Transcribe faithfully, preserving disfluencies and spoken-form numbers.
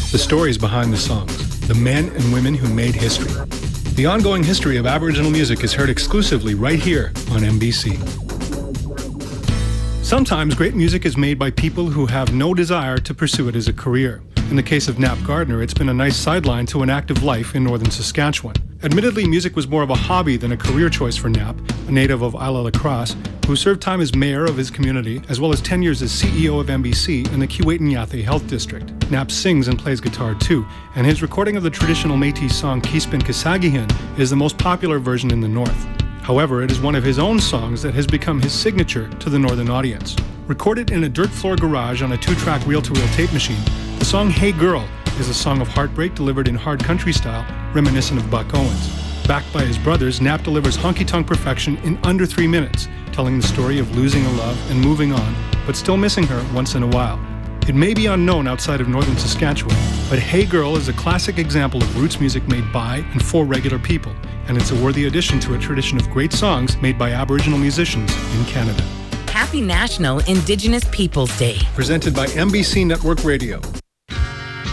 the stories behind the songs, the men and women who made history. The ongoing history of Aboriginal music is heard exclusively right here on M B C. Sometimes great music is made by people who have no desire to pursue it as a career. In the case of Knapp Gardner, it's been a nice sideline to an active life in northern Saskatchewan. Admittedly, music was more of a hobby than a career choice for Knapp, a native of Isla Lacrosse, who served time as mayor of his community, as well as ten years as C E O of M B C in the Keewatin Health District. Knapp sings and plays guitar too, and his recording of the traditional Métis song Kispin Kasagihin is the most popular version in the north. However, it is one of his own songs that has become his signature to the northern audience. Recorded in a dirt floor garage on a two-track reel-to-reel tape machine, the song Hey Girl is a song of heartbreak delivered in hard country style, reminiscent of Buck Owens. Backed by his brothers, Knapp delivers honky-tonk perfection in under three minutes, telling the story of losing a love and moving on, but still missing her once in a while. It may be unknown outside of northern Saskatchewan, but Hey Girl is a classic example of roots music made by and for regular people, and it's a worthy addition to a tradition of great songs made by Aboriginal musicians in Canada. Happy National Indigenous Peoples Day. Presented by M B C Network Radio.